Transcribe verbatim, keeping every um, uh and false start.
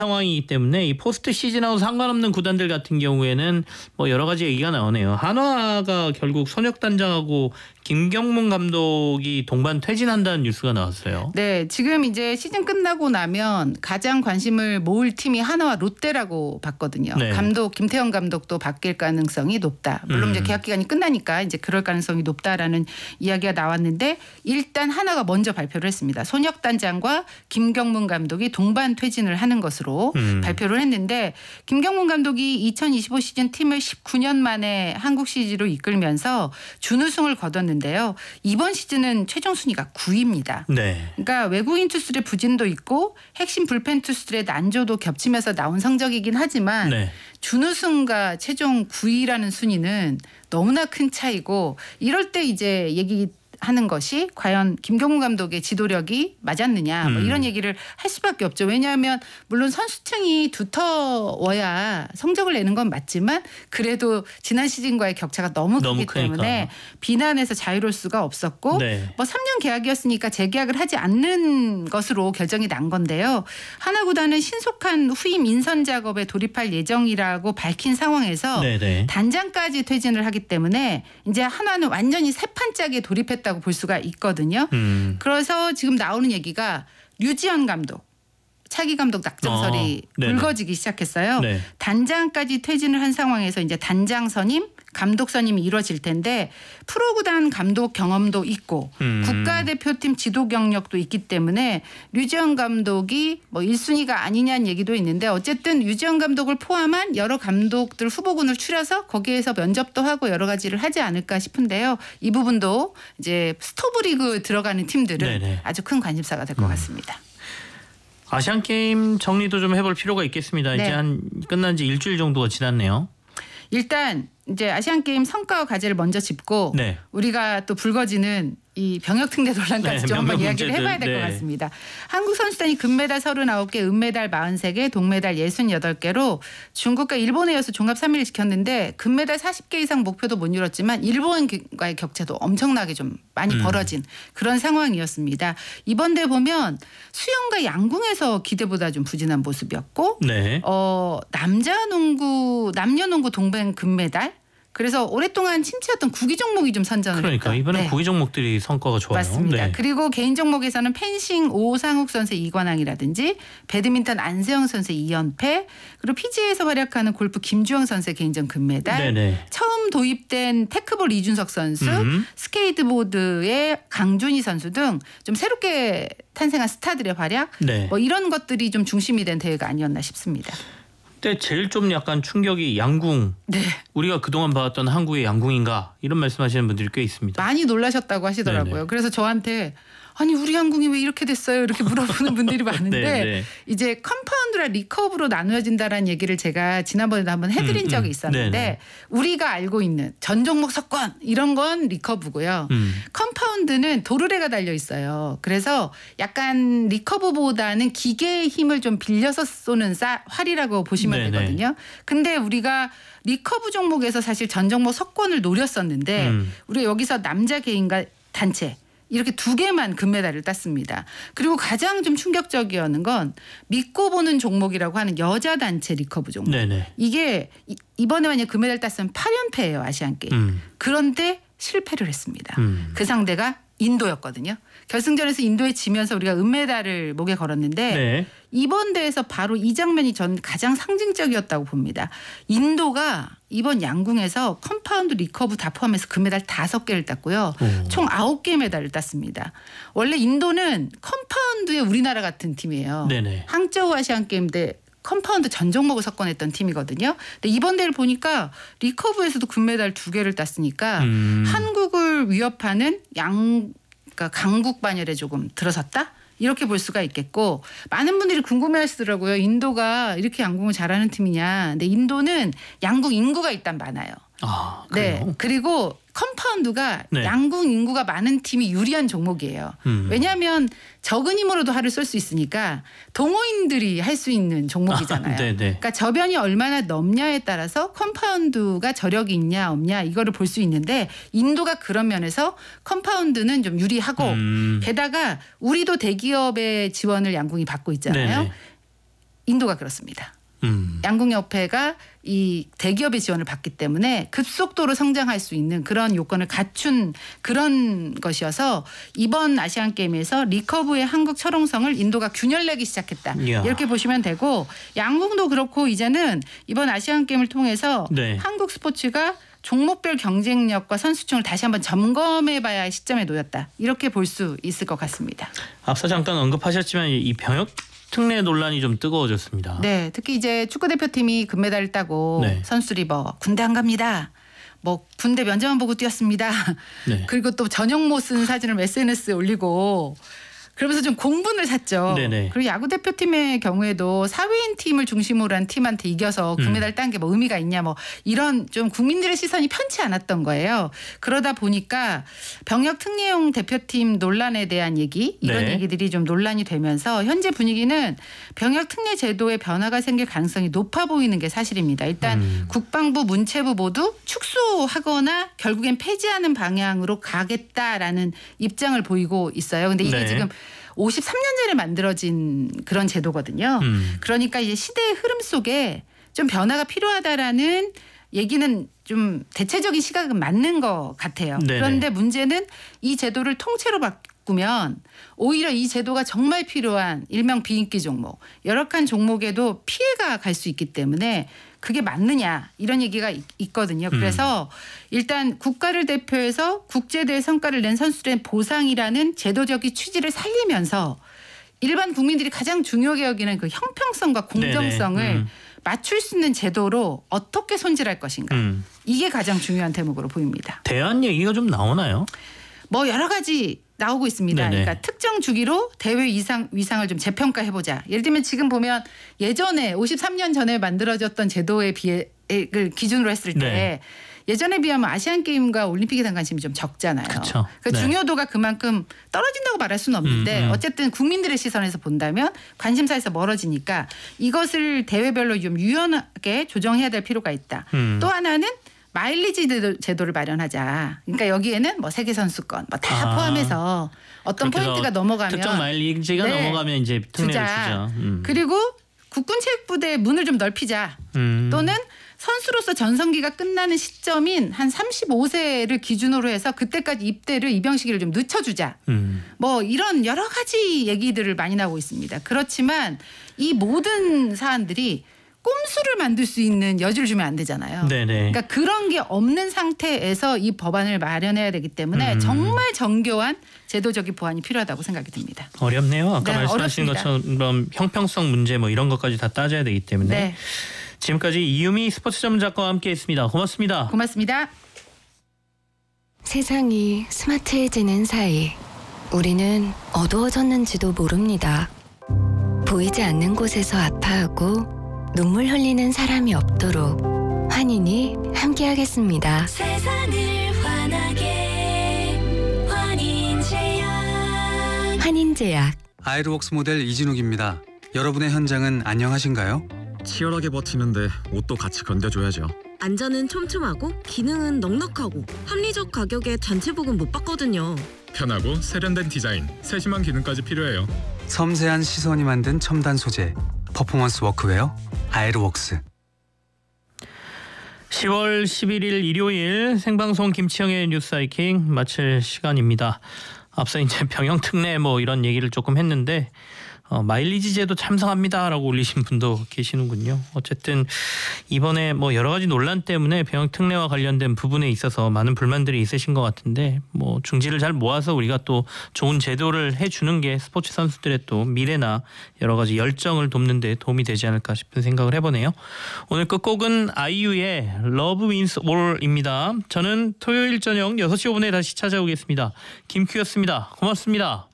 상황이기 때문에 이 포스트 시즌하고 상관없는 구단들 같은 경우에는 뭐 여러 가지 얘기가 나오네요. 한화가 결국 손혁 단장하고 김경문 감독이 동반 퇴진한다는 뉴스가 나왔어요. 네, 지금 이제 시즌 끝나고 나면 가장 관심을 모을 팀이 한화와 롯데라고 봤거든요. 네. 감독 김태형 감독도 바뀔 가능성이 높다. 물론 음. 이제 계약 기간이 끝나니까 이제 그럴 가능성이 높다라는 이야기가 나왔는데 일단 한화가 먼저 발표를 했습니다. 손혁 단장과 김경문 감독이 동반 퇴진을 하는 것으로 음. 발표를 했는데 김경문 감독이 이천이십오 시즌 팀을 십구 년 만에 한국 시리즈로 이끌면서 준우승을 거뒀는데요. 이번 시즌은 최종 순위가 구 위입니다. 네. 그러니까 외국인 투수들의 부진도 있고 핵심 불펜 투수들의 난조도 겹치면서 나온 성적이긴 하지만 네. 준우승과 최종 구 위라는 순위는 너무나 큰 차이고 이럴 때 이제 얘기 하는 것이 과연 김경문 감독의 지도력이 맞았느냐 뭐 음. 이런 얘기를 할 수밖에 없죠. 왜냐하면 물론 선수층이 두터워야 성적을 내는 건 맞지만 그래도 지난 시즌과의 격차가 너무 크기 너무 크니까. 때문에 비난에서 자유로울 수가 없었고 네. 뭐 삼 년 계약이었으니까 재계약을 하지 않는 것으로 결정이 난 건데요. 하나 구단은 신속한 후임 인선 작업에 돌입할 예정이라고 밝힌 상황에서 네네. 단장까지 퇴진을 하기 때문에 이제 한화는 완전히 새 판짝에 돌입했다고 볼 수가 있거든요. 음. 그래서 지금 나오는 얘기가 류지현 감독, 차기 감독 낙점설이 어, 네네. 불거지기 시작했어요. 네. 단장까지 퇴진을 한 상황에서 이제 단장 선임, 감독 선임이 이루어질 텐데 프로구단 감독 경험도 있고 음. 국가대표팀 지도 경력도 있기 때문에 류지현 감독이 뭐 일 순위가 아니냐는 얘기도 있는데 어쨌든 류지현 감독을 포함한 여러 감독들 후보군을 추려서 거기에서 면접도 하고 여러 가지를 하지 않을까 싶은데요. 이 부분도 이제 스토브리그 들어가는 팀들은 네네. 아주 큰 관심사가 될 것 같습니다. 아시안 게임 정리도 좀 해볼 필요가 있겠습니다. 네. 이제 한 끝난 지 일주일 정도가 지났네요. 일단 이제 아시안게임 성과와 과제를 먼저 짚고 네. 우리가 또 불거지는 이 병역특례 논란까지 네, 좀 한번 몇몇 이야기를 문제들, 해봐야 될 것 네. 같습니다. 한국 선수단이 금메달 서른아홉 개, 은메달 마흔세 개, 동메달 예순여덟 개로 중국과 일본에 이어서 종합 삼 위를 지켰는데 금메달 사십 개 이상 목표도 못 이뤘지만 일본과의 격차도 엄청나게 좀 많이 음. 벌어진 그런 상황이었습니다. 이번 대회 보면 수영과 양궁에서 기대보다 좀 부진한 모습이었고 네. 어, 남자 농구, 남녀 농구 동백 금메달. 그래서 오랫동안 침체였던 구기 종목이 좀 선전을 그러니까 했던. 이번에 네. 구기 종목들이 성과가 좋아요. 맞습니다. 네. 그리고 개인 종목에서는 펜싱 오상욱 선수의 이관왕이라든지 배드민턴 안세영 선수의 이연패 그리고 피지에이에서 활약하는 골프 김주영 선수의 개인전 금메달 네네. 처음 도입된 테크볼 이준석 선수 음. 스케이트보드의 강준희 선수 등 좀 새롭게 탄생한 스타들의 활약 네. 뭐 이런 것들이 좀 중심이 된 대회가 아니었나 싶습니다. 근데 제일 좀 약간 충격이 양궁. 네. 우리가 그동안 봐왔던 한국의 양궁인가 이런 말씀하시는 분들이 꽤 있습니다. 많이 놀라셨다고 하시더라고요. 네네. 그래서 저한테 아니 우리 양궁이 왜 이렇게 됐어요? 이렇게 물어보는 분들이 많은데 네네. 이제 컴파운드라 리커브로 나누어진다라는 얘기를 제가 지난번에도 한번 해드린 음, 적이 음. 있었는데 네네. 우리가 알고 있는 전 종목 석권 이런 건 리커브고요. 음. 컴파운드는 도르래가 달려 있어요. 그래서 약간 리커브보다는 기계의 힘을 좀 빌려서 쏘는 싸, 활이라고 보시면 네네. 되거든요. 근데 우리가 리커브 종목에서 사실 전 종목 석권을 노렸었는데 음. 우리가 여기서 남자 개인과 단체 이렇게 두 개만 금메달을 땄습니다. 그리고 가장 좀 충격적이었는 건 믿고 보는 종목이라고 하는 여자 단체 리커브 종목. 네네. 이게 이- 이번에 만약 금메달 땄으면 팔 연패예요. 아시안게임. 음. 그런데 실패를 했습니다. 음. 그 상대가 인도였거든요. 결승전에서 인도에 지면서 우리가 은메달을 목에 걸었는데 네. 이번 대회에서 바로 이 장면이 전 가장 상징적이었다고 봅니다. 인도가 이번 양궁에서 컴파운드 리커브 다 포함해서 금메달 다섯 개를 땄고요. 오. 총 아홉 개 메달을 땄습니다. 원래 인도는 컴파운드의 우리나라 같은 팀이에요. 네네. 항저우 아시안게임 때 컴파운드 전 종목을 석권했던 팀이거든요. 근데 이번 대회를 보니까 리커브에서도 금메달 두 개를 땄으니까 음. 한국을 위협하는 양 그러니까 강국 반열에 조금 들어섰다. 이렇게 볼 수가 있겠고 많은 분들이 궁금해하시더라고요. 인도가 이렇게 양궁을 잘하는 팀이냐. 근데 인도는 양궁 인구가 일단 많아요. 아, 네. 그래요? 그리고 컴파운드가 네. 양궁 인구가 많은 팀이 유리한 종목이에요. 음. 왜냐하면 적은 힘으로도 활을 쏠 수 있으니까 동호인들이 할 수 있는 종목이잖아요. 아, 네네. 그러니까 저변이 얼마나 넓냐에 따라서 컴파운드가 저력이 있냐 없냐 이거를 볼 수 있는데 인도가 그런 면에서 컴파운드는 좀 유리하고 음. 게다가 우리도 대기업의 지원을 양궁이 받고 있잖아요. 네네. 인도가 그렇습니다. 음. 양궁협회가 이 대기업의 지원을 받기 때문에 급속도로 성장할 수 있는 그런 요건을 갖춘 그런 것이어서 이번 아시안게임에서 리커브의 한국 철옹성을 인도가 균열내기 시작했다. 이야. 이렇게 보시면 되고 양궁도 그렇고 이제는 이번 아시안게임을 통해서 네. 한국 스포츠가 종목별 경쟁력과 선수층을 다시 한번 점검해봐야 할 시점에 놓였다. 이렇게 볼 수 있을 것 같습니다. 앞서 잠깐 언급하셨지만 이 병역 특례 논란이 좀 뜨거워졌습니다. 네, 특히 이제 축구 대표팀이 금메달을 따고 네. 선수들이 뭐 군대 안 갑니다. 뭐 군대 면접만 보고 뛰었습니다. 네. 그리고 또 전역 못 쓴 사진을 에스엔에스에 올리고 그러면서 좀 공분을 샀죠. 네네. 그리고 야구 대표팀의 경우에도 사회인 팀을 중심으로 한 팀한테 이겨서 금메달 딴 게 뭐 의미가 있냐 뭐 이런 좀 국민들의 시선이 편치 않았던 거예요. 그러다 보니까 병역 특례용 대표팀 논란에 대한 얘기 이런 네. 얘기들이 좀 논란이 되면서 현재 분위기는 병역 특례 제도에 변화가 생길 가능성이 높아 보이는 게 사실입니다. 일단 음. 국방부, 문체부 모두 축소하거나 결국엔 폐지하는 방향으로 가겠다라는 입장을 보이고 있어요. 근데 이게 네. 지금 오십삼 년 전에 만들어진 그런 제도거든요. 음. 그러니까 이제 시대의 흐름 속에 좀 변화가 필요하다라는 얘기는 좀 대체적인 시각은 맞는 것 같아요. 네네. 그런데 문제는 이 제도를 통째로 바꾸면 오히려 이 제도가 정말 필요한 일명 비인기 종목, 열악한 종목에도 피해가 갈 수 있기 때문에 그게 맞느냐 이런 얘기가 있, 있거든요. 그래서 일단 국가를 대표해서 국제대회 성과를 낸 선수들의 보상이라는 제도적인 취지를 살리면서 일반 국민들이 가장 중요하게 여기는 그 형평성과 공정성을 네네. 음. 맞출 수 있는 제도로 어떻게 손질할 것인가. 음. 이게 가장 중요한 대목으로 보입니다. 대안 얘기가 좀 나오나요? 뭐 여러 가지 나오고 있습니다. 네네. 그러니까 특정 주기로 대회 이상 위상을 좀 재평가해보자. 예를 들면 지금 보면 예전에 오십삼 년 전에 만들어졌던 제도에 비해 를 기준으로 했을 때 네. 예전에 비하면 아시안 게임과 올림픽에 대한 관심이 좀 적잖아요. 그쵸. 그 네. 중요도가 그만큼 떨어진다고 말할 수는 없는데 음, 음. 어쨌든 국민들의 시선에서 본다면 관심사에서 멀어지니까 이것을 대회별로 좀 유연하게 조정해야 될 필요가 있다. 음. 또 하나는 마일리지 제도- 제도를 마련하자. 그러니까 여기에는 뭐 세계 선수권 뭐 다 아. 포함해서 어떤 그렇게 해서 포인트가 넘어가면 특정 마일리지가 네. 넘어가면 이제 특례를 주자. 주자. 음. 그리고 국군체육부대 문을 좀 넓히자. 음. 또는 선수로서 전성기가 끝나는 시점인 한 삼십오 세를 기준으로 해서 그때까지 입대를 입영 시기를 좀 늦춰주자. 음. 뭐 이런 여러 가지 얘기들을 많이 나오고 있습니다. 그렇지만 이 모든 사안들이 꼼수를 만들 수 있는 여지를 주면 안 되잖아요. 네네. 그러니까 그런 게 없는 상태에서 이 법안을 마련해야 되기 때문에 음. 정말 정교한 제도적인 보완이 필요하다고 생각이 듭니다. 어렵네요. 아까 네, 말씀하신 어렵습니다. 것처럼 형평성 문제 뭐 이런 것까지 다 따져야 되기 때문에 네, 지금까지 이유미 스포츠 전문 작가와 함께했습니다. 고맙습니다. 고맙습니다. 세상이 스마트해지는 사이 우리는 어두워졌는지도 모릅니다. 보이지 않는 곳에서 아파하고 눈물 흘리는 사람이 없도록 환인이 함께하겠습니다. 세상을 환하게 환인제약 환인제약 아이르웍스 모델 이진욱입니다. 여러분의 현장은 안녕하신가요? 치열하게 버티는데 옷도 같이 견뎌줘야죠. 안전은 촘촘하고 기능은 넉넉하고 합리적 가격에 단체복은 못 받거든요. 편하고 세련된 디자인, 세심한 기능까지 필요해요. 섬세한 시선이 만든 첨단 소재, 퍼포먼스 워크웨어 아이르웍스. 시월 십일일 일요일 생방송 김치영의 뉴스 하이킹 마칠 시간입니다. 앞서 이제 병역 특례 뭐 이런 얘기를 조금 했는데 어, 마일리지 제도 참석합니다라고 올리신 분도 계시는군요. 어쨌든 이번에 뭐 여러 가지 논란 때문에 병역 특례와 관련된 부분에 있어서 많은 불만들이 있으신 것 같은데 뭐 중지를 잘 모아서 우리가 또 좋은 제도를 해주는 게 스포츠 선수들의 또 미래나 여러 가지 열정을 돕는 데 도움이 되지 않을까 싶은 생각을 해보네요. 오늘 끝곡은 아이유의 Love Wins All입니다. 저는 토요일 저녁 여섯 시 오 분에 다시 찾아오겠습니다. 김큐였습니다. 고맙습니다.